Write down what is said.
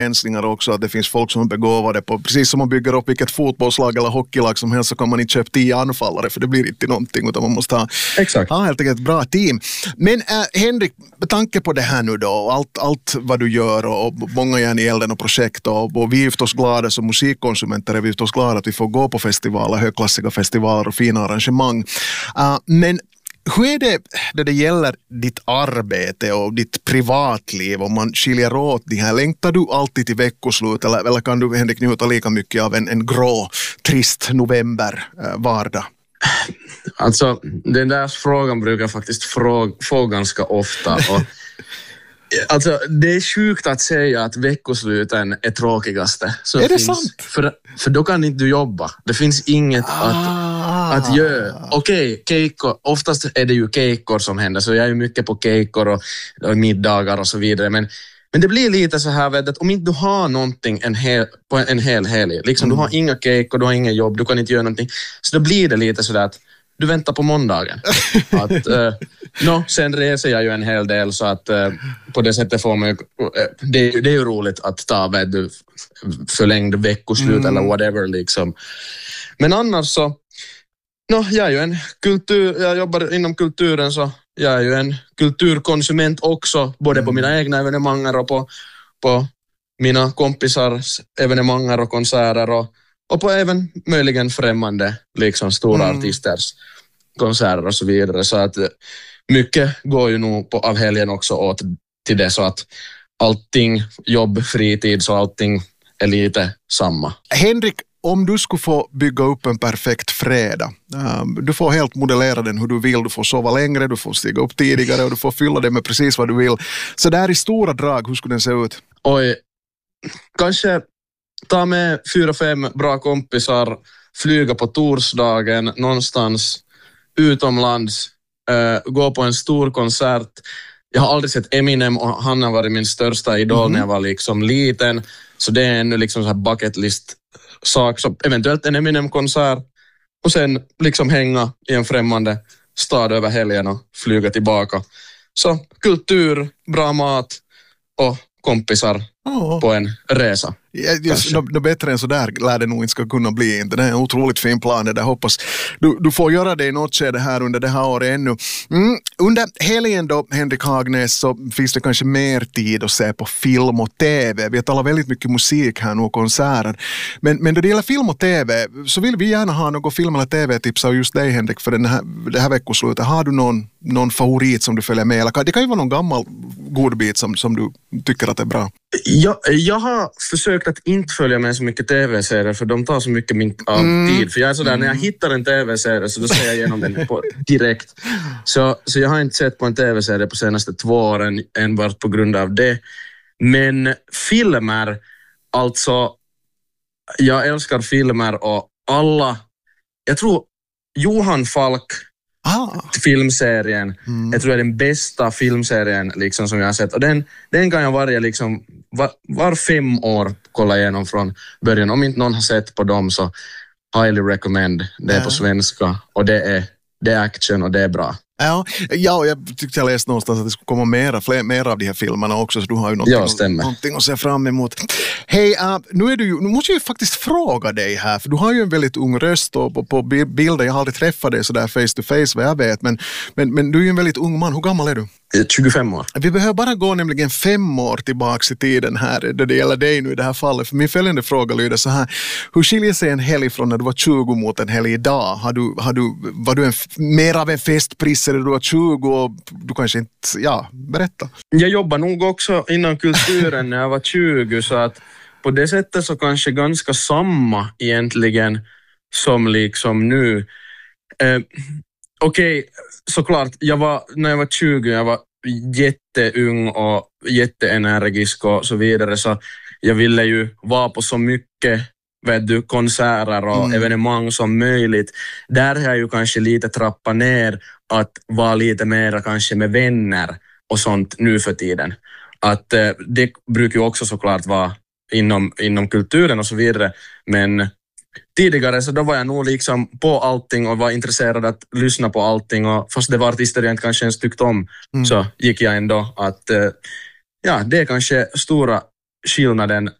begränsningar också, att det finns folk som är begåvade på, precis som man bygger upp vilket fotbollslag eller hockeylag som helst, så kan man inte köpa 10 anfallare för det blir inte någonting, utan man måste ha helt enkelt ett bra team. Men Henrik, med tanke på det här nu då, allt vad du gör och många järn i elden och projekt och vi är förstås glada som musikkonsumenter, är vi förstås glada att vi får gå på festivaler, högklassiga festivaler och fina arrangemang. Men hur är det när det gäller ditt arbete och ditt privatliv, om man skiljer åt det här? Längtar du alltid till veckoslut eller kan du, Henrik, njuta lika mycket av en grå, trist november vardag? Alltså, den där frågan brukar jag faktiskt få ganska ofta. Och, alltså, det är sjukt att säga att veckosluten är tråkigaste. Är det sant? För då kan inte du jobba. Det finns inget att göra. Okej, keikko, oftast är det ju keikkor som händer, så jag är ju mycket på keikkor och middagar och så vidare, men det blir lite så här, vet, att om inte du har någonting på en hel helg, liksom du har inga keikkor, du har ingen jobb, du kan inte göra någonting, så då blir det lite så där att du väntar på måndagen. Sen reser jag ju en hel del, så att på det sättet får man det är ju roligt att ta förlängd veckoslut eller whatever liksom. Men annars så jag är ju jag jobbar inom kulturen, så jag är ju en kulturkonsument också, både på mina egna evenemangar och på mina kompisars evenemangar och konserter och på även möjligen främmande liksom stora artisters konserter och så vidare, så att mycket går ju nog av helgen också åt till det, så att allting, jobb, fritid, så allting är lite samma. Henrik, om du skulle få bygga upp en perfekt fredag, du får helt modellera den hur du vill, du får sova längre, du får stiga upp tidigare och du får fylla det med precis vad du vill. Så där i stora drag, hur skulle den se ut? Oj, kanske ta med 4-5 bra kompisar, flyga på torsdagen någonstans utomlands, gå på en stor konsert. Jag har aldrig sett Eminem och han har varit min största idol när jag var liksom liten, så det är ännu liksom så här bucket list sak, så eventuellt en Eminem-konsert och sen liksom hänga i en främmande stad över helgen och flyga tillbaka. Så kultur, bra mat och kompisar på en resa. Bättre än så där lär det nog inte ska kunna bli. Inte. Det är en otroligt fin plan. Det hoppas du får göra det i något skede här under det här året ännu. Under helgen då, Henrik Hagnäs, så finns det kanske mer tid att se på film och tv. Vi har talat väldigt mycket musik här nu och konserter. Men då det gäller film och tv så vill vi gärna ha något film- eller tv-tips av just dig, Henrik, för det här veckoslutet. Har du någon favorit som du följer med? Eller det kan ju vara någon gammal godbit som du tycker att är bra. Jag har försökt att inte följa med så mycket tv-serier, för de tar så mycket tid. För jag är sådär, när jag hittar en tv-serie så då ser jag igenom den direkt. Så jag har inte sett på en tv-serie på senaste 2 åren enbart på grund av det. Men filmer, alltså jag älskar filmer och alla, jag tror Johan Falk filmserien, jag tror det är den bästa filmserien liksom som jag har sett, och den kan jag var 5 år kolla igenom från början. Om inte någon har sett på dem så highly recommend. Det är på svenska och det är action och det är bra. Ja, jag tyckte jag läste någonstans att det skulle komma mer av de här filmerna också, så du har ju någonting att se fram emot. Hej, nu måste jag ju faktiskt fråga dig här, för du har ju en väldigt ung röst och på bilder, jag har aldrig träffat dig så där face to face vad jag vet, men du är ju en väldigt ung man. Hur gammal är du? 25 år. Vi behöver bara gå nämligen 5 år tillbaka i tiden här, det gäller dig nu i det här fallet. För min följande fråga lyder så här: hur skiljer sig en helg från när du var 20 mot en helg idag? Var du mer av en festprisse när du var 20 och du kanske inte, berätta. Jag jobbar nog också inom kulturen när jag var 20, så att på det sättet så kanske ganska samma egentligen som liksom nu. Okej, såklart, när jag var 20, jag var jätteung och jätteenergisk och så vidare, så jag ville ju vara på så mycket konserter och evenemang som möjligt. Där har jag ju kanske lite trappat ner att vara lite mer kanske med vänner och sånt nu för tiden. Att det brukar ju också såklart vara inom kulturen och så vidare, men tidigare så då var jag nog liksom på allting och var intresserad att lyssna på allting, och fast det var artister jag inte kanske ens tyckte om, så gick jag ändå att det är kanske stora skillnaden